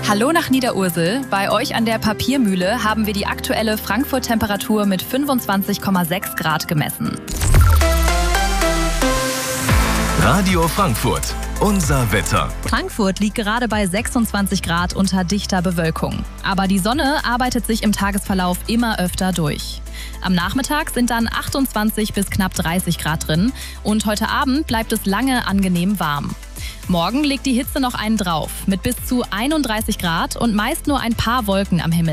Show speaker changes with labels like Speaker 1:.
Speaker 1: Hallo nach Niederursel. Bei euch an der Papiermühle haben wir die aktuelle Frankfurt-Temperatur mit 25,6 Grad gemessen.
Speaker 2: Radio Frankfurt, unser Wetter.
Speaker 1: Frankfurt liegt gerade bei 26 Grad unter dichter Bewölkung. Aber die Sonne arbeitet sich im Tagesverlauf immer öfter durch. Am Nachmittag sind dann 28 bis knapp 30 Grad drin und heute Abend bleibt es lange angenehm warm. Morgen legt die Hitze noch einen drauf mit bis zu 31 Grad und meist nur ein paar Wolken am Himmel.